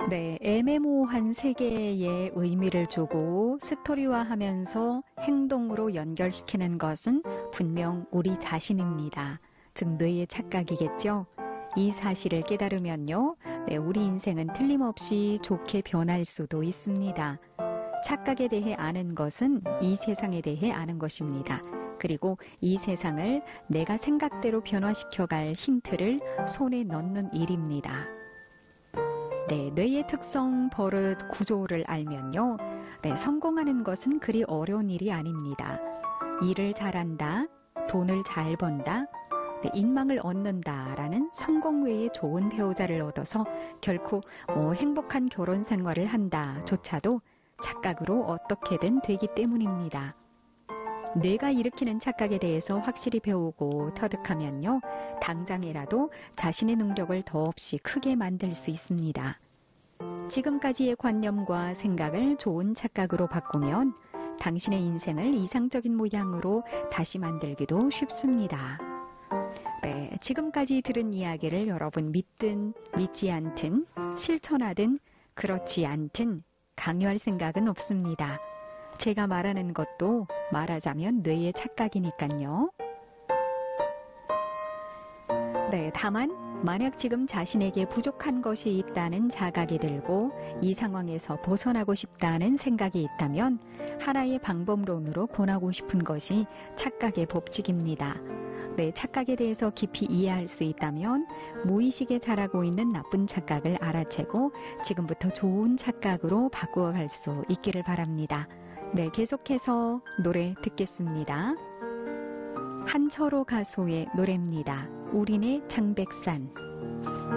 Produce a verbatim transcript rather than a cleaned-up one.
네, 애매모호한 세계에 의미를 주고 스토리화하면서 행동으로 연결시키는 것은 분명 우리 자신입니다. 즉 뇌의 착각이겠죠. 이 사실을 깨달으면요, 네, 우리 인생은 틀림없이 좋게 변할 수도 있습니다. 착각에 대해 아는 것은 이 세상에 대해 아는 것입니다. 그리고 이 세상을 내가 생각대로 변화시켜갈 힌트를 손에 넣는 일입니다. 네, 뇌의 특성, 버릇, 구조를 알면요, 네, 성공하는 것은 그리 어려운 일이 아닙니다. 일을 잘한다, 돈을 잘 번다, 네, 인망을 얻는다라는 성공 외에 좋은 배우자를 얻어서 결코 뭐 행복한 결혼 생활을 한다조차도 착각으로 어떻게든 되기 때문입니다. 뇌가 일으키는 착각에 대해서 확실히 배우고 터득하면요, 당장이라도 자신의 능력을 더없이 크게 만들 수 있습니다. 지금까지의 관념과 생각을 좋은 착각으로 바꾸면 당신의 인생을 이상적인 모양으로 다시 만들기도 쉽습니다. 네, 지금까지 들은 이야기를 여러분 믿든 믿지 않든 실천하든 그렇지 않든 강요할 생각은 없습니다. 제가 말하는 것도 말하자면 뇌의 착각이니까요. 네, 다만 만약 지금 자신에게 부족한 것이 있다는 자각이 들고 이 상황에서 벗어나고 싶다는 생각이 있다면 하나의 방법론으로 권하고 싶은 것이 착각의 법칙입니다. 네, 착각에 대해서 깊이 이해할 수 있다면 무의식에 자라고 있는 나쁜 착각을 알아채고 지금부터 좋은 착각으로 바꾸어갈 수 있기를 바랍니다. 네, 계속해서 노래 듣겠습니다. 한철호 가수의 노래입니다. 우리네 장백산.